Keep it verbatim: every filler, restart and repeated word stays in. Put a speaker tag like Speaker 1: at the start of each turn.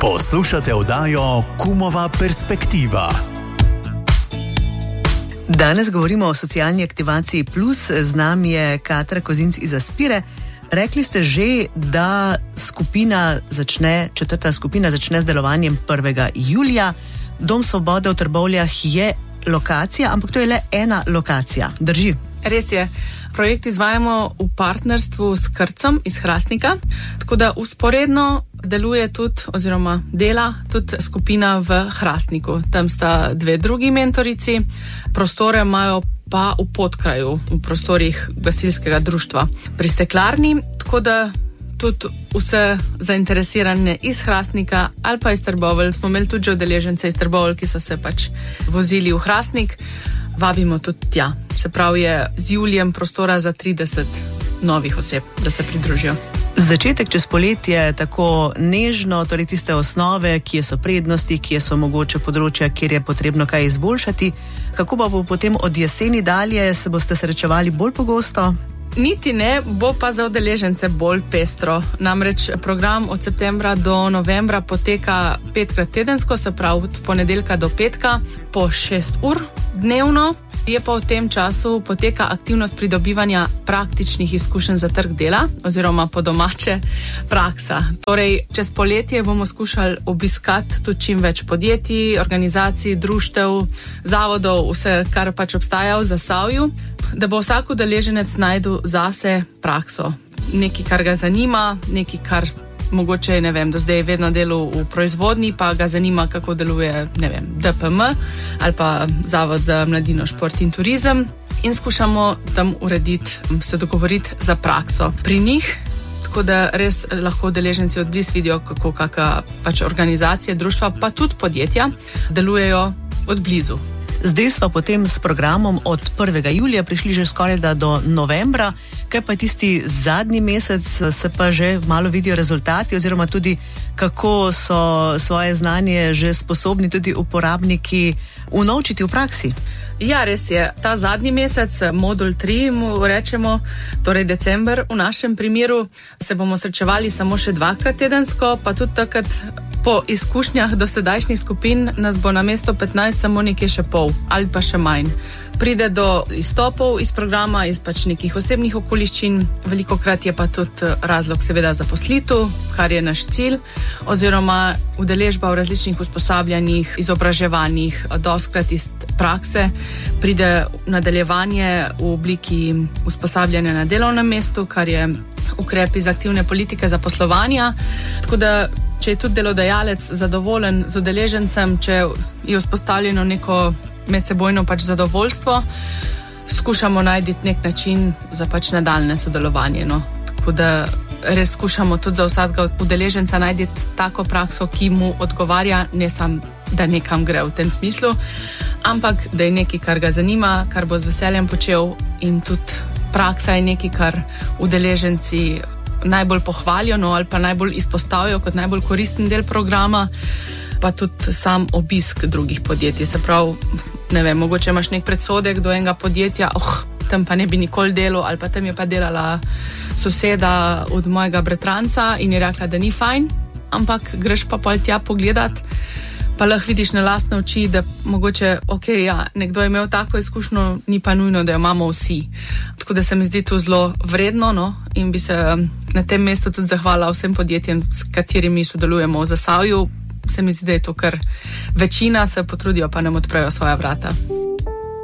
Speaker 1: Poslušate oddajo Kumova perspektiva.
Speaker 2: Danes govorimo o socialni aktivaciji plus, z nami je Katra Kozinc iz Aspire. Rekli ste že, da skupina začne, četrta skupina začne z delovanjem prvega julija. Dom Svobode v Trbovljah je lokacija, ampak to je le ena lokacija. Drži?
Speaker 3: Res je. Projekt izvajamo v partnerstvu s Krcem iz Hrastnika, tako da usporedno deluje tudi, oziroma dela tudi skupina v Hrastniku. Tam sta dve drugi mentorici, prostore imajo pa v Podkraju, v prostorih gasilskega društva pri Steklarni, tako da tudi vse zainteresirane iz Hrastnika ali pa iz Trbovelj, smo imeli tudi že udeležence iz Trbovelj, ki so se pač vozili v Hrastnik, vabimo tudi tja. Se pravi, je z julijem prostora za trideset novih oseb, da se pridružijo.
Speaker 2: Začetek čez poletje tako nežno, torej tiste osnove, kje so prednosti, kje so mogoče področja, kjer je potrebno kaj izboljšati. Kako pa bo potem od jeseni dalje, se boste srečevali bolj pogosto?
Speaker 3: Niti ne, bo pa za udeležence bolj pestro. Namreč program od septembra do novembra poteka petkrat tedensko, se pravi od ponedeljka do petka, po šest ur dnevno. Je pa v tem času poteka aktivnost pridobivanja praktičnih izkušenj za trg dela, oziroma po domače praksa. Torej, čez poletje bomo skušali obiskati tudi čim več podjetij, organizacij, društev, zavodov, vse, kar pač obstaja v Zasavju, da bo vsak udeleženec najdel zase prakso. Nekaj, kar ga zanima, nekaj, kar mogoče, ne vem, do zdaj je vedno delal v proizvodnji, pa ga zanima, kako deluje, ne vem, D P M ali pa Zavod za mladino, šport in turizem, in skušamo tam urediti, se dogovoriti za prakso pri njih, tako da res lahko udeleženci od blizu vidijo, kako kakšna pač organizacije, društva, pa tudi podjetja delujejo od blizu.
Speaker 2: Zdaj smo potem s programom od prvega julija prišli že skoraj da do novembra. Kaj pa tisti zadnji mesec, se pa že malo vidijo rezultati, oziroma tudi kako so svoje znanje že sposobni tudi uporabniki unovčiti v praksi?
Speaker 3: Ja, res je. Ta zadnji mesec, modul tri, mu rečemo, torej december v našem primeru, se bomo srečevali samo še dvakrat tedensko, pa tudi takrat po izkušnjah do sedajšnjih skupin nas bo na mesto petnajst samo nekje še pol ali pa še manj. Pride do izstopov iz programa, iz pač nekih osebnih okoliščin, velikokrat je pa tudi razlog seveda zaposlitev, kar je naš cilj, oziroma udeležba v različnih usposabljanjih, izobraževanjih, doskrat iz prakse, pride nadaljevanje v obliki usposabljanja na delovnem mestu, kar je ukrep iz aktivne politike zaposlovanja, tako da če je tudi delodajalec zadovoljen z udeležencem, če je vzpostavljeno neko medsebojno pač zadovoljstvo, skušamo najti nek način za pač nadaljne sodelovanje. No. Tako da res skušamo tudi za vsakega udeleženca najti tako prakso, ki mu odgovarja, ne samo, da nekam gre v tem smislu, ampak da je nekaj, kar ga zanima, kar bo z veseljem počel, in tudi praksa je nekaj, kar udeleženci najbolj pohvalijo, no, ali pa najbolj izpostavijo kot najbolj koristen del programa, pa tudi sam obisk drugih podjetij. Se pravi, ne vem, mogoče imaš nek predsodek do enega podjetja, oh, tam pa ne bi nikoli delal, ali pa tam je pa delala soseda od mojega bratranca in je rekla, da ni fajn, ampak greš pa pol tja pogledat, pa lahko vidiš na lastne oči, da mogoče, ok, ja, nekdo je imel tako izkušnjo, ni pa nujno, da jo imamo vsi. Tako da se mi zdi to zelo vredno, no, in bi se na tem mestu tudi zahvala vsem podjetjem, s katerimi sodelujemo v Zasavju. Se mi zdi, da je to kar večina, se potrudijo, pa nam odprejo svoja vrata.